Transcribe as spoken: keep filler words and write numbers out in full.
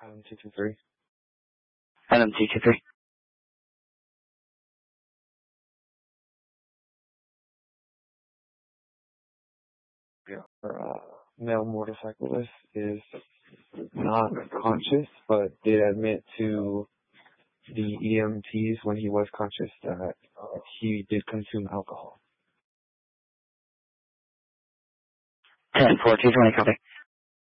Item two two three. Item two two three. Yeah. Our uh, male motorcyclist is not conscious, but did admit to the E M Ts when he was conscious that uh, he did consume alcohol. ten four two twenty, copy.